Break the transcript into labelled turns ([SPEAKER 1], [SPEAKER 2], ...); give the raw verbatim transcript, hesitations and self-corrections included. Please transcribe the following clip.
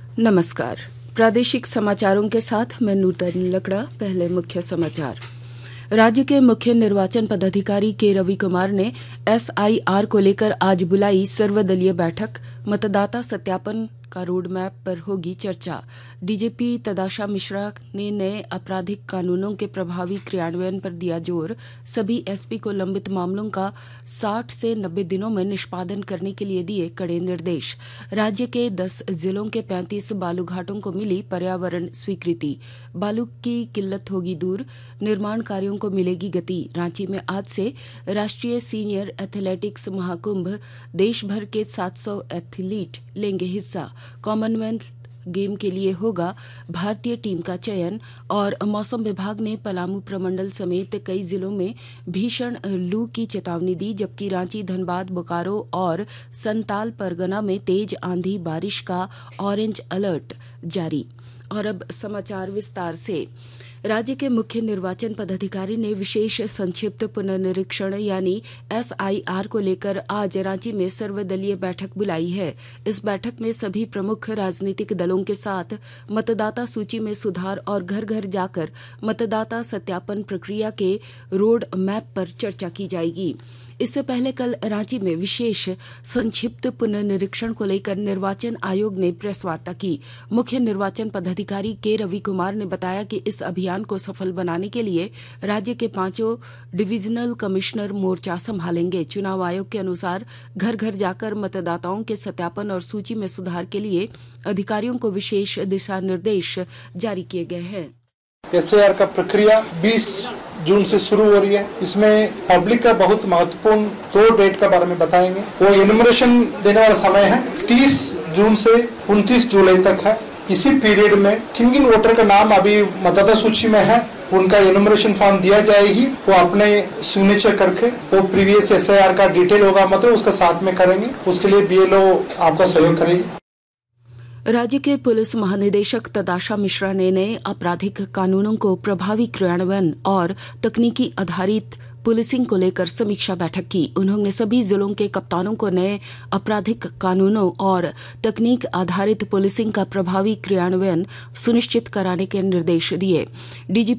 [SPEAKER 1] नमस्कार। प्रादेशिक समाचारों के साथ मैं नूतन लकड़ा। पहले मुख्य समाचार। राज्य के मुख्य निर्वाचन पदाधिकारी के रवि कुमार ने एसआईआर को लेकर आज बुलाई सर्वदलीय बैठक। मतदाता सत्यापन का रोड मैप पर होगी चर्चा। डीजीपी तदाशा मिश्रा ने नए आपराधिक कानूनों के प्रभावी क्रियान्वयन पर दिया जोर। सभी एसपी को लंबित मामलों का साठ से नब्बे दिनों में निष्पादन करने के लिए दिए कड़े निर्देश। राज्य के दस जिलों के पैंतीस बालू घाटों को मिली पर्यावरण स्वीकृति। बालू की किल्लत होगी दूर, निर्माण कार्यों को मिलेगी गति। रांची में आज से राष्ट्रीय सीनियर एथलेटिक्स महाकुंभ, देश भर के सात सौ एथलीट लेंगे हिस्सा। कॉमनवेल्थ गेम के लिए होगा भारतीय टीम का चयन। और मौसम विभाग ने पलामू प्रमंडल समेत कई जिलों में भीषण लू की चेतावनी दी, जबकि रांची, धनबाद, बोकारो और संताल परगना में तेज आंधी बारिश का ऑरेंज अलर्ट जारी। और अब समाचार विस्तार से। राज्य के मुख्य निर्वाचन पदाधिकारी ने विशेष संक्षिप्त पुनर्निरीक्षण यानी एसआईआर को लेकर आज रांची में सर्वदलीय बैठक बुलाई है। इस बैठक में सभी प्रमुख राजनीतिक दलों के साथ मतदाता सूची में सुधार और घर घर जाकर मतदाता सत्यापन प्रक्रिया के रोड मैप पर चर्चा की जाएगी। इससे पहले कल रांची में विशेष संक्षिप्त पुनर्निरीक्षण को लेकर निर्वाचन आयोग ने प्रेस वार्ता की। मुख्य निर्वाचन पदाधिकारी के रवि कुमार ने बताया कि इस अभियान को सफल बनाने के लिए राज्य के पांचों डिविजनल कमिश्नर मोर्चा संभालेंगे। चुनाव आयोग के अनुसार घर घर जाकर मतदाताओं के सत्यापन और सूची में सुधार के लिए अधिकारियों को विशेष दिशा निर्देश जारी किए गए हैं।
[SPEAKER 2] एसआईआर का प्रक्रिया बीस जून से शुरू हो रही है। इसमें पब्लिक का बहुत महत्वपूर्ण दो डेट के बारे में बताएंगे। वो एनुमरेशन देने वाला समय है तीस जून से उनतीस जुलाई तक है। इसी पीरियड में किन किन वोटर का नाम अभी मतदाता सूची में है, उनका एनुमरेशन फॉर्म दिया जाएगी। वो अपने सिग्नेचर करके वो प्रीवियस एसआईआर का डिटेल होगा, मतलब उसका साथ में करेंगे। उसके लिए बीएलओ आपका सहयोग करेगी।
[SPEAKER 1] राज्य के पुलिस महानिदेशक तदाशा मिश्रा ने नए आपराधिक कानूनों को प्रभावी क्रियान्वयन और तकनीकी आधारित पुलिसिंग को लेकर समीक्षा बैठक की। उन्होंने सभी जिलों के कप्तानों को नए आपराधिक कानूनों और तकनीक आधारित पुलिसिंग का प्रभावी क्रियान्वयन सुनिश्चित कराने के निर्देश दिए। डीजीपी